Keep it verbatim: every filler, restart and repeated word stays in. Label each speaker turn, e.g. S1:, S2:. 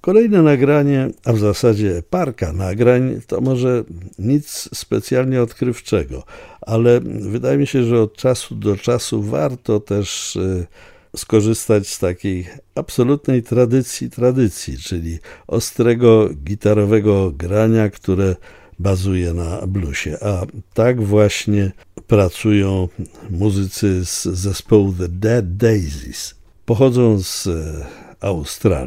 S1: Kolejne nagranie, a w zasadzie parka nagrań, to może nic specjalnie odkrywczego, ale wydaje mi się, że od czasu do czasu warto też skorzystać z takiej absolutnej tradycji tradycji, czyli ostrego gitarowego grania, które bazuje na bluesie. A tak właśnie pracują muzycy z zespołu The Dead Daisies. Pochodzą z Australii.